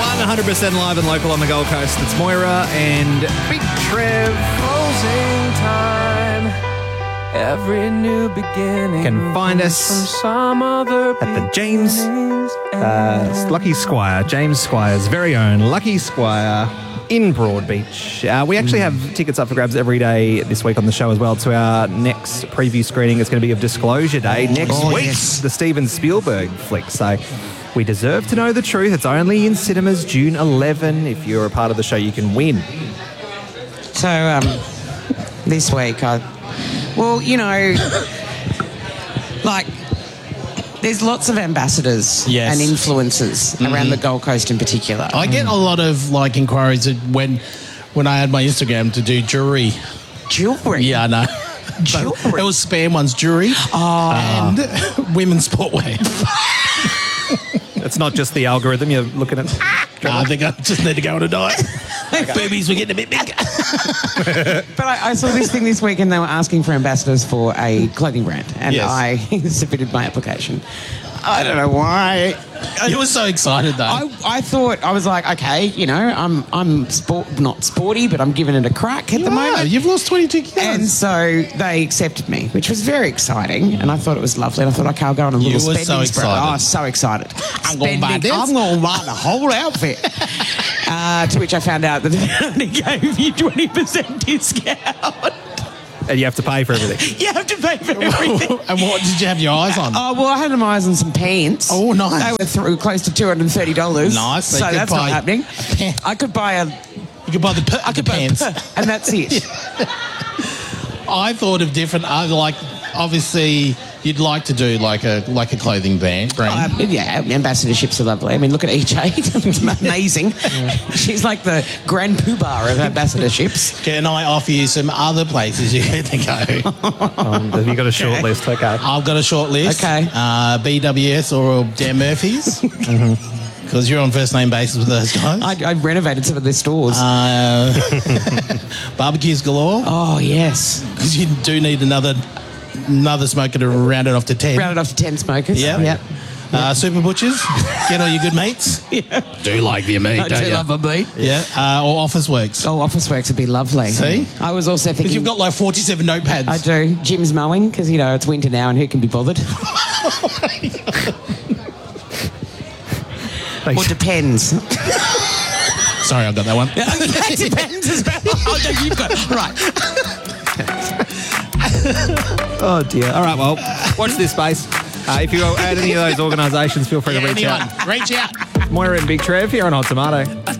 100% live and local on the Gold Coast. It's Moira and Big Trev. Closing time. Every new beginning. Can find us from some other at the James Lucky Squire, James Squire's very own Lucky Squire in Broadbeach. We actually have tickets up for grabs every day this week on the show as well to our next preview screening. It's going to be of Disclosure Day next week, the Steven Spielberg flick. So we deserve to know the truth. It's only in cinemas June 11. If you're a part of the show, you can win. So this week, there's lots of ambassadors Yes. and influencers around the Gold Coast in particular. I get a lot of inquiries when I had my Instagram to do jewelry. Jewelry? Yeah, I know. Jewelry? It was spam ones, jewelry and women's sportwear. It's not just the algorithm you're looking at. I think I just need to go on a diet. Boobies were getting a bit big. But I saw this thing this week and they were asking for ambassadors for a clothing brand. And Yes. I submitted my application. I don't know why. You were so excited though. I thought, I was like, okay, I'm not sporty, but I'm giving it a crack at the moment. You've lost 22 kilos. And so they accepted me, which was very exciting. And I thought it was lovely. And I thought, okay, I'll go on a little You were spending so spree. excited. Oh, I was so excited. I'm gonna buy this. I'm going to buy the whole outfit. To which I found out that they only gave you 20% discount. And you have to pay for everything. You have to pay for everything. And what did you have your eyes on? Oh, well, I had my eyes on some pants. Oh, nice. They were through close to $230. Nice. So You could that's not buy happening. I could buy You could buy the pants. and that's it. I thought of different. Obviously, you'd like to do like a clothing brand. Yeah, ambassadorships are lovely. I mean, look at EJ. It's amazing. She's like the grand poobah of ambassadorships. Can I offer you some other places you can go? Have you got a short list? Okay. I've got a short list. Okay. BWS or Dan Murphy's. Because you're on first name basis with those guys. I renovated some of their stores. Barbecues galore. Oh, yes. Because you do need another smoker to round it off to 10. Rounded off to 10 smokers. Yeah. Yep. Super Butchers. Get all your good mates. Yeah. Do like your meat, I don't do you? love a beat. Yeah. Or Office Works. Oh, Office Works would be lovely. See? I was also Because thinking... you've got like 47 notepads. I do. Jim's mowing, because, it's winter now and who can be bothered? Or depends. Sorry, I got that one. That depends as well. Oh, no, you've got... Right. Oh, dear. All right, well, watch this space. If you're at any of those organisations, feel free to reach out. Reach out. Moira and Big Trev here on Hot Tomato.